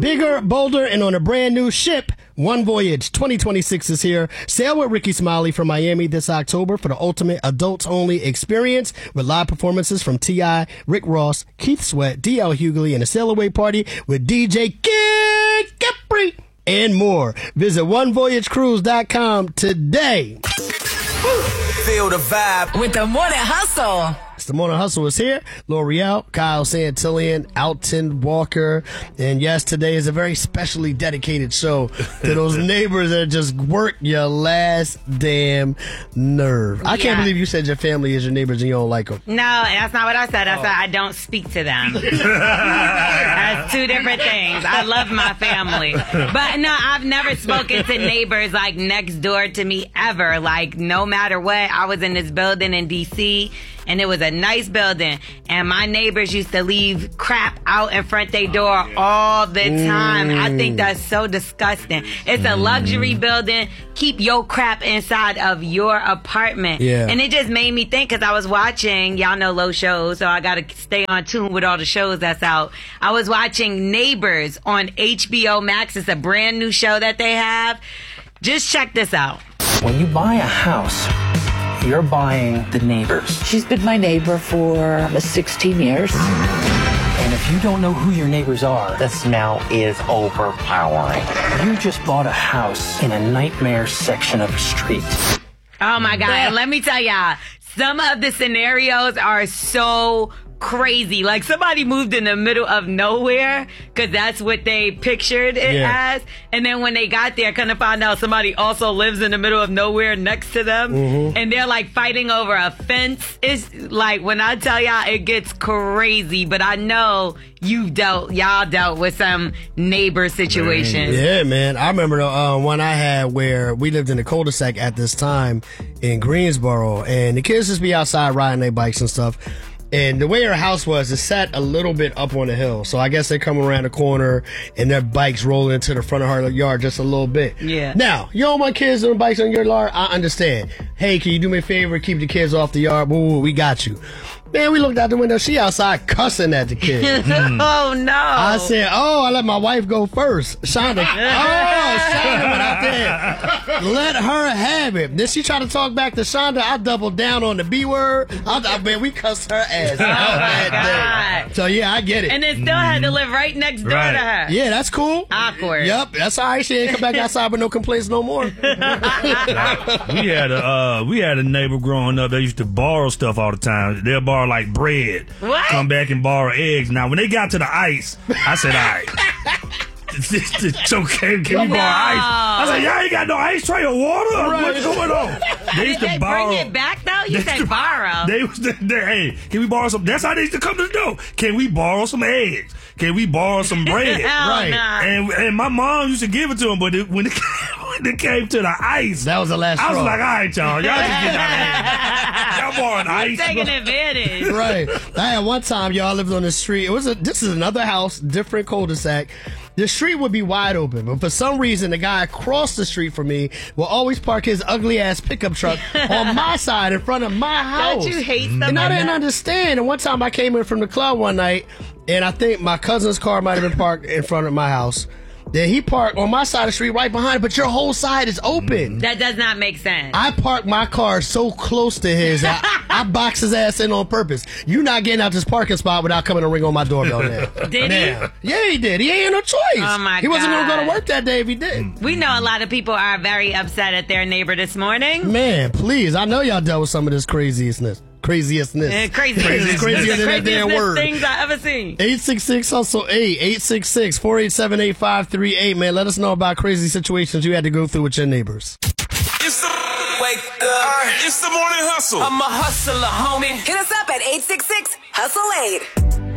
Bigger, bolder, and on a brand new ship. One Voyage 2026 is here. Sail with Ricky Smiley from Miami this October for the ultimate adults-only experience with live performances from T.I., Rick Ross, Keith Sweat, D.L. Hughley, and a sail-away party with DJ Kid Capri and more. Visit onevoyagecruise.com today. Feel the vibe with the Morning Hustle. The Morning Hustle is here. L'Oreal, Kyle Santillan, Alton Walker. And yes, today is a very specially dedicated show to those neighbors that just work your last damn nerve. I can't believe you said your family is your neighbors and you don't like them. No, that's not what I said. I said I don't speak to them. That's two different things. I love my family. But no, I've never spoken to neighbors like next door to me ever. Like no matter what, I was in this building in D.C., and it was a nice building, and my neighbors used to leave crap out in front of their door all the time. I think that's so disgusting. It's a luxury building. Keep your crap inside of your apartment. Yeah. And it just made me think, because I was watching, y'all know Low shows, so I got to stay on tune with all the shows that's out. I was watching Neighbors on HBO Max. It's a brand new show that they have. Just check this out. When you buy a house, you're buying the neighbors. She's been my neighbor for 16 years. And if you don't know who your neighbors are, the smell is overpowering. You just bought a house in a nightmare section of a street. Oh my God. And let me tell y'all, some of the scenarios are so crazy. Like somebody moved in the middle of nowhere because that's what they pictured it as. And then when they got there, kind of found out somebody also lives in the middle of nowhere next to them. And they're like fighting over a fence. It's like, when I tell y'all, it gets crazy. But I know y'all dealt with some neighbor situations. Yeah, man. I remember the one I had where we lived in the cul-de-sac at this time in Greensboro, and the kids just be outside riding their bikes and stuff. And the way her house was, it sat a little bit up on the hill. So I guess they come around the corner and their bikes roll into the front of her yard just a little bit. Yeah. Now, you don't want kids on bikes on your yard? I understand. Hey, can you do me a favor? Keep the kids off the yard. Woo, we got you. Man, we looked out the window. She outside cussing at the kids. Oh, no. I said, I let my wife go first. Shonda went out there. Let her have it. Then she tried to talk back to Shonda. I doubled down on the B word. Man, we cussed her ass out that day. So, yeah, I get it. And then still had to live right next door to her. Yeah, that's cool. Awkward. Yep, that's all right. She ain't come back outside with no complaints no more. We had a neighbor growing up that used to borrow stuff all the time. They'll borrow like bread. What? Come back and borrow eggs. Now, when they got to the ice, I said, all right. It's okay. Can we borrow ice? I said, y'all ain't got no ice tray or water? Right. What's going on? Did they bring it back, though? You said borrow. Hey, can we borrow some? That's how they used to come to the door. Can we borrow some eggs? Can we borrow some bread? Right. Nah. And my mom used to give it to them, but when it came to the ice, that was the last I was straw. like, all right, y'all just get out of here. Y'all borrowing ice. Taking advantage. Right. I had one time, y'all lived on the street. This is another house, different cul-de-sac. The street would be wide open, but for some reason, the guy across the street from me will always park his ugly-ass pickup truck on my side in front of my house. Don't you hate stuff And I like didn't that? understand. And one time I came in from the club one night, and I think my cousin's car might have been parked in front of my house. Then he parked on my side of the street right behind it, but your whole side is open. That does not make sense. I parked my car so close to his, I boxed his ass in on purpose. You not getting out this parking spot without coming to ring on my doorbell now. Did he? Yeah, he did. He ain't no choice. Oh, my He wasn't going to go God. to work that day if he did. We know a lot of people are very upset at their neighbor this morning. Man, please. I know y'all dealt with some of this craziestness. Crazier than that damn word. Things I ever seen. 866-HUSTLE-8, 866-487-8538. Man, let us know about crazy situations you had to go through with your neighbors. It's the It's the Morning Hustle. I'm a hustler, homie. Hit us up at 866-HUSTLE-8.